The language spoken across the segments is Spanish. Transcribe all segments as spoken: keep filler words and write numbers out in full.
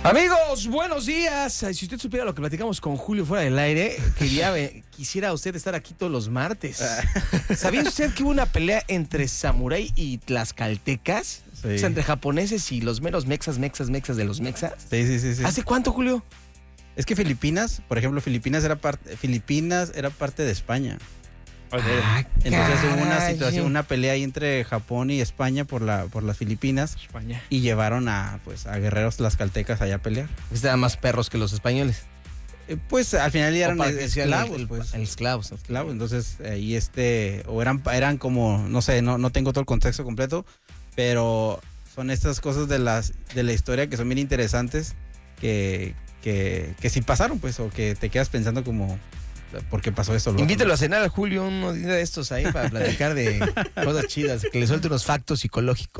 Amigos, buenos días. Ay, si usted supiera lo que platicamos con Julio fuera del aire, quería, quisiera usted estar aquí todos los martes. ¿Sabía usted que hubo una pelea entre samurái y tlaxcaltecas? Sí. O sea, entre japoneses y los meros mexas, mexas, mexas de los mexas. Sí, sí, sí, sí. ¿Hace cuánto, Julio? Es que Filipinas, por ejemplo, Filipinas era parte, Filipinas era parte de España. Ah, Entonces hubo una caray. situación, una pelea ahí entre Japón y España por la, por las Filipinas. España. Y llevaron a, pues, a guerreros tlaxcaltecas allá a pelear. Estaban más perros que los españoles. Eh, pues al final ya O eran para que decían esclavos, el- pues. el esclavos. Esclavos, entonces ahí este, o eran, eran como, no sé, no, no tengo todo el contexto completo, pero son estas cosas de las, de la historia que son bien interesantes, que, que, que sí pasaron, pues, o que te quedas pensando como, ¿por qué pasó esto? Lo Invítelo a otro? cenar a Julio uno de estos ahí para platicar de cosas chidas, que le suelte unos factos psicológicos.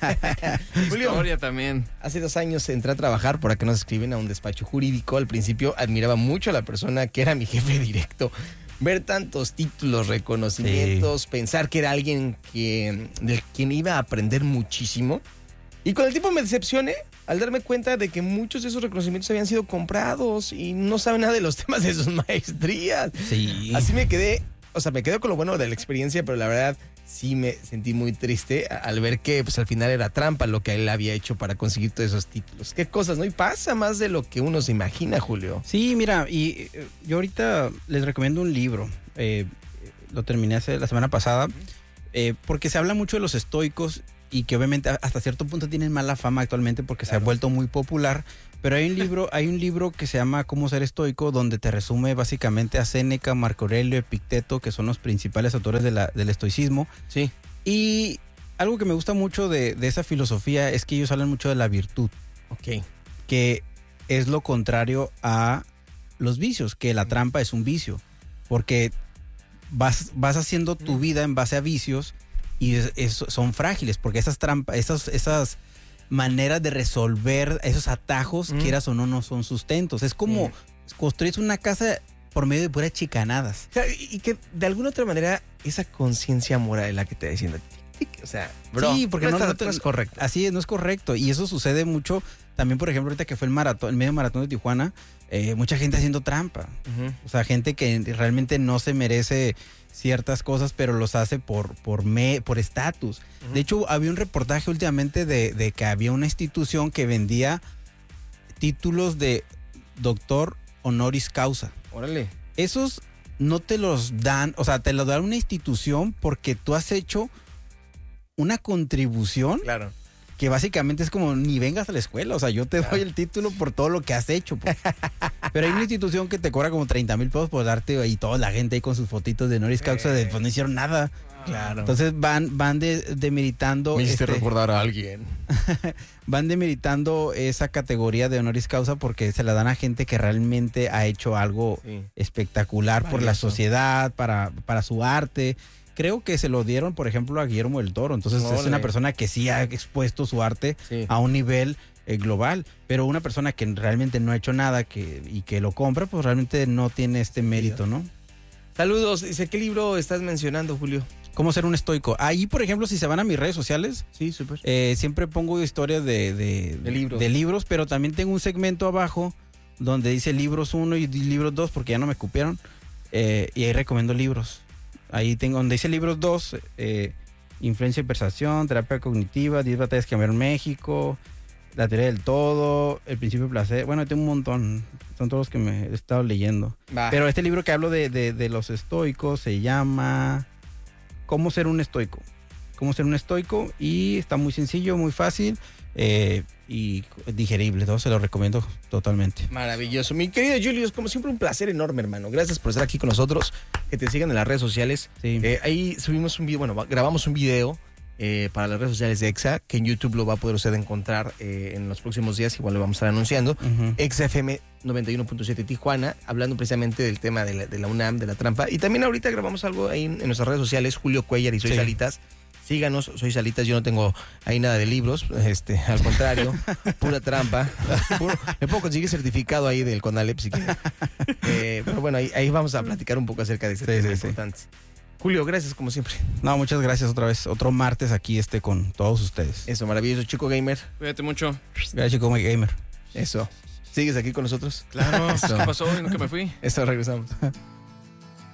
Julio, Historia también. hace dos años entré a trabajar, por acá nos escriben, a un despacho jurídico. Al principio admiraba mucho a la persona que era mi jefe directo. Ver tantos títulos, reconocimientos, sí. Pensar que era alguien que, del quien iba a aprender muchísimo. Y con el tiempo me decepcioné al darme cuenta de que muchos de esos reconocimientos habían sido comprados y no saben nada de los temas de sus maestrías. Sí. Así me quedé, o sea, me quedé con lo bueno de la experiencia, pero la verdad sí me sentí muy triste al ver que pues al final era trampa lo que él había hecho para conseguir todos esos títulos. Qué cosas, ¿no? Y pasa más de lo que uno se imagina, Julio. Sí, mira, y eh, yo ahorita les recomiendo un libro. Eh, lo terminé hace la semana pasada, eh, porque se habla mucho de los estoicos y que obviamente hasta cierto punto tienen mala fama actualmente porque claro. Se ha vuelto muy popular. Pero hay un libro, hay un libro que se llama Cómo ser estoico, donde te resume básicamente a Séneca, Marco Aurelio, Epicteto, que son los principales autores de la, del estoicismo. Sí. Y algo que me gusta mucho de, de esa filosofía es que ellos hablan mucho de la virtud. Ok. Que es lo contrario a los vicios, que la trampa es un vicio. Porque vas, vas haciendo tu vida en base a vicios y es, es, son frágiles, porque esas trampas, esas... esas maneras de resolver esos atajos, mm. quieras o no, no son sustentos. Es como sí. construir una casa por medio de puras chicanadas. O sea, y que de alguna otra manera esa conciencia moral es la que te está diciendo. O sea, bro, sí, porque no, no, no, no es correcto. Así es, no es correcto. Y eso sucede mucho. También, por ejemplo, ahorita que fue el maratón, el medio maratón de Tijuana, eh, mucha gente haciendo trampa. Uh-huh. O sea, gente que realmente no se merece ciertas cosas, pero los hace por por me, por estatus. Uh-huh. De hecho, había un reportaje últimamente de, de que había una institución que vendía títulos de doctor honoris causa. Órale. Esos no te los dan, o sea, te los da una institución porque tú has hecho una contribución. Claro. Que básicamente es como, ni vengas a la escuela, o sea, yo te doy el título por todo lo que has hecho. Pues. Pero hay una institución que te cobra como treinta mil pesos por darte, y toda la gente ahí con sus fotitos de honoris causa, de pues no hicieron nada. Claro. Entonces van, van de, demeritando... Me hiciste este, recordar a alguien. Van demeritando esa categoría de honoris causa porque se la dan a gente que realmente ha hecho algo sí. espectacular vale, por la eso. sociedad, para, para su arte. Creo que se lo dieron, por ejemplo, a Guillermo del Toro. Entonces Olé. es una persona que sí ha expuesto su arte sí. a un nivel eh, global. Pero una persona que realmente no ha hecho nada que, y que lo compra, pues realmente no tiene este mérito, ¿no? Saludos. Dice, ¿qué libro estás mencionando, Julio? ¿Cómo ser un estoico? Ahí, por ejemplo, si se van a mis redes sociales, sí, súper. Eh, siempre pongo historias de, de, de, libros. de libros, pero también tengo un segmento abajo donde dice libros uno y libros dos, porque ya no me cupieron. Eh, y ahí recomiendo libros. Ahí tengo donde dice libros dos, eh, Influencia y Persuasión, Terapia Cognitiva, diez batallas que cambiaron México, La teoría del todo, El principio del placer. Bueno, tengo un montón, son todos los que me he estado leyendo. Bah. Pero este libro que hablo de, de, de los estoicos se llama ¿Cómo ser un estoico? Cómo ser un estoico, y está muy sencillo, muy fácil eh, y digerible, todo se lo recomiendo totalmente. Maravilloso. Mi querido Julius, como siempre un placer enorme, hermano. Gracias por estar aquí con nosotros, que te sigan en las redes sociales. Sí. Eh, ahí subimos un video, bueno, grabamos un video eh, para las redes sociales de Exa, que en YouTube lo va a poder usted encontrar eh, en los próximos días, igual lo vamos a estar anunciando. Uh-huh. Exa F M noventa y uno punto siete Tijuana, hablando precisamente del tema de la, de la UNAM, de la trampa. Y también ahorita grabamos algo ahí en, en nuestras redes sociales, Julio Cuellar y Soy sí. Salitas. Síganos, Soy Salitas, yo no tengo ahí nada de libros, este, al contrario, pura trampa. Puro, me puedo conseguir certificado ahí del CONALEP si quieren. Eh, pero bueno, ahí, ahí vamos a platicar un poco acerca de ese sí, tema sí, importante. Sí. Julio, gracias como siempre. No, muchas gracias otra vez. Otro martes aquí este con todos ustedes. Eso, maravilloso, Chico Gamer. Cuídate mucho. Gracias, Chico Gamer. Eso. ¿Sigues aquí con nosotros? Claro, Eso. ¿qué pasó? ¿Y no que me fui? Eso, regresamos.